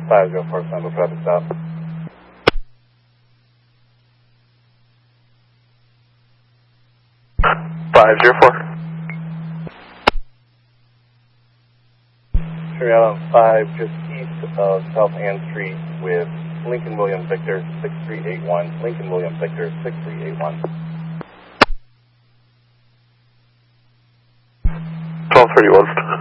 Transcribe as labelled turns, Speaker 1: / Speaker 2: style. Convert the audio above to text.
Speaker 1: 504, Sample traffic stop.
Speaker 2: 504.
Speaker 1: Sherry Island 5, just east of South Ann Street with Lincoln William Victor 6381. Lincoln William Victor 6381.
Speaker 2: 1231.